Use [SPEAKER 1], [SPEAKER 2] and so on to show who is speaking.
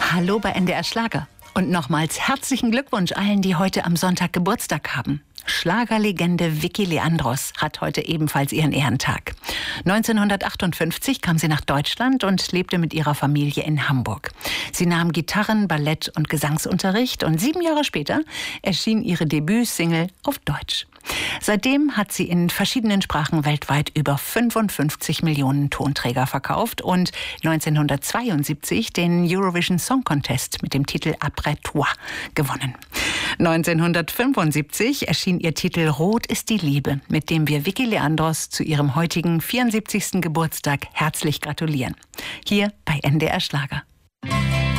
[SPEAKER 1] Hallo bei NDR Schlager. Und nochmals herzlichen Glückwunsch allen, die heute am Sonntag Geburtstag haben. Schlagerlegende Vicky Leandros hat heute ebenfalls ihren Ehrentag. 1958 kam sie nach Deutschland und lebte mit ihrer Familie in Hamburg. Sie nahm Gitarren-, Ballett- und Gesangsunterricht und 7 Jahre später erschien ihre Debütsingle auf Deutsch. Seitdem hat sie in verschiedenen Sprachen weltweit über 55 Millionen Tonträger verkauft und 1972 den Eurovision Song Contest mit dem Titel Après toi gewonnen. 1975 erschien ihr Titel Rot ist die Liebe, mit dem wir Vicky Leandros zu ihrem heutigen 74. Geburtstag herzlich gratulieren. Hier bei NDR Schlager.